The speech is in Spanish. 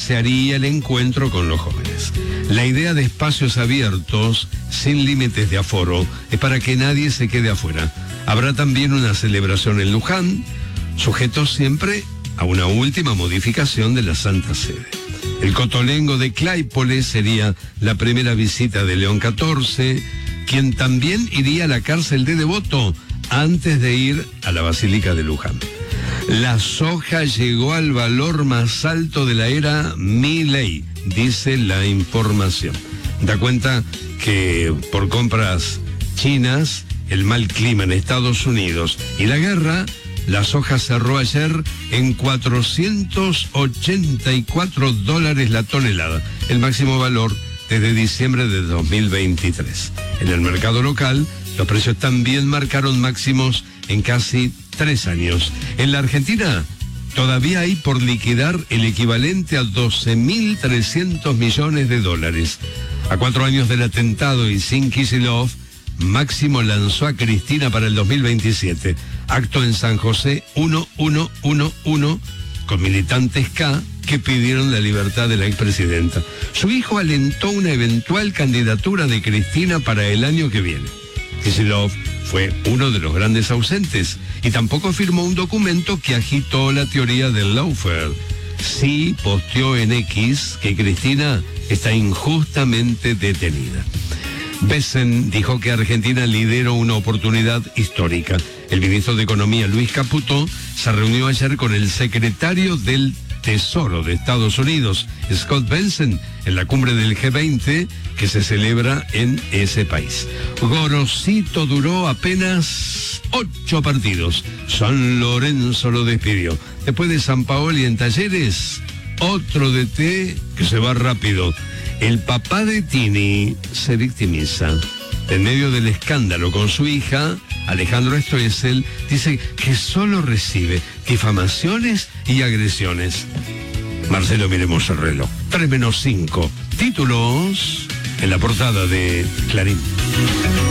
se haría el encuentro con los jóvenes. La idea de espacios abiertos, sin límites de aforo, es para que nadie se quede afuera. Habrá también una celebración en Luján, sujeto siempre a una última modificación de la Santa Sede. El Cotolengo de Claypole sería la primera visita de León XIV, quien también iría a la cárcel de Devoto antes de ir a la Basílica de Luján. La soja llegó al valor más alto de la era Milei, dice la información. Da cuenta que por compras chinas, el mal clima en Estados Unidos y la guerra, la soja cerró ayer en $484 la tonelada, el máximo valor desde diciembre de 2023. En el mercado local, los precios también marcaron máximos en casi 3 años. En la Argentina, todavía hay por liquidar el equivalente a 12.300 millones de dólares. A 4 años del atentado y sin Kicillof, Máximo lanzó a Cristina para el 2027. Acto en San José 1111 con militantes K que pidieron la libertad de la expresidenta. Su hijo alentó una eventual candidatura de Cristina para el año que viene. Kicillof fue uno de los grandes ausentes y tampoco firmó un documento que agitó la teoría del lawfare. Sí posteó en X que Cristina está injustamente detenida. Besen dijo que Argentina lideró una oportunidad histórica. El ministro de Economía, Luis Caputo, se reunió ayer con el secretario del Tesoro de Estados Unidos, Scott Bessent, en la cumbre del G20 que se celebra en ese país. Gorosito duró apenas 8 partidos. San Lorenzo lo despidió. Después de Sampaoli en Talleres, otro DT que se va rápido. El papá de Tini se victimiza. En medio del escándalo con su hija, Alejandro Stoessel dice que solo recibe difamaciones y agresiones. Marcelo, miremos el reloj. 3:05. Títulos en la portada de Clarín.